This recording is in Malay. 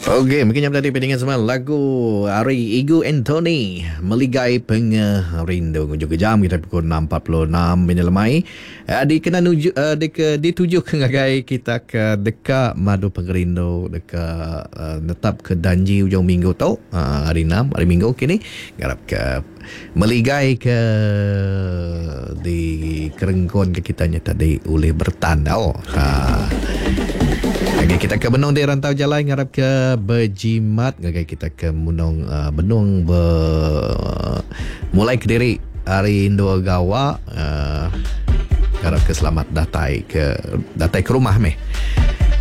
Okey, mungkin yang tadi pendengar semua lagu Ari Igu Anthony Meligai Pengerindu kunjung kejam kita pukul 6.46 lemai. Dituju ke ngagai kita ke dekat Madu Pengerindu dekat netap ke Danji ujung minggu tau. Hari 6 hari minggu kini garap ke meligai ke di kerengkon ke kitanya tadi oleh bertandau. Okay, kita ke Benung di Rantau Jalan ngarap ke Berjimat ngagai kita ke Benung mulai ke diri hari Indo Gawa ngarap ke selamat datai ke rumah meh.